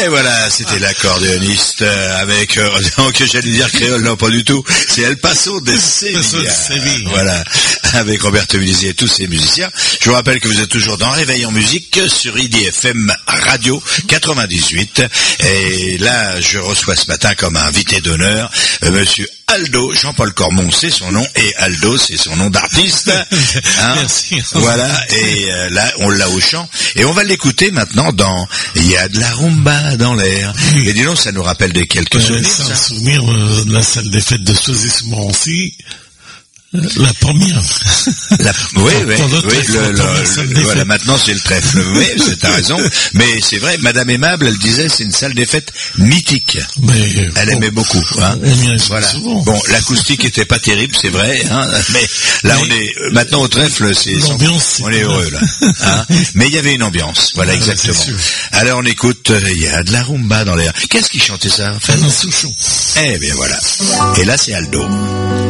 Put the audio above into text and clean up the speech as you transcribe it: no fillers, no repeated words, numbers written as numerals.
Et voilà, c'était l'accordéoniste avec, donc j'allais dire créole, non pas du tout, c'est El Paso de Sevilla. Voilà, avec Roberto Milisi et tous ses musiciens. Je vous rappelle que vous êtes toujours dans Réveil en musique sur IDFM Radio 98. Et là, je reçois ce matin comme invité d'honneur, monsieur Aldo, Jean-Paul Cormon, c'est son nom, et Aldo, c'est son nom d'artiste. Hein. Merci. Voilà, et là, on l'a au chant. Et on va l'écouter maintenant dans Il y a de la rumba dans l'air. Et dis donc, ça nous rappelle de quelques souvenirs. C'est un souvenir de la salle des fêtes de Soisy-sous-Morancy. La première. Oui, voilà, maintenant c'est le trèfle. Oui, t'as raison. Mais c'est vrai, Madame Aimable, elle disait, c'est une salle des fêtes mythique. Mais, elle aimait beaucoup. Hein. Voilà. Souvent. Bon, l'acoustique était pas terrible, c'est vrai. Hein, mais là, on est maintenant au trèfle, on est heureux là. Hein. Mais il y avait une ambiance. Voilà, exactement. Alors on écoute, il y a de la rumba dans l'air. Qu'est-ce qui chantait ça? Fernand Souchon. Eh bien voilà. Et là, c'est Aldo.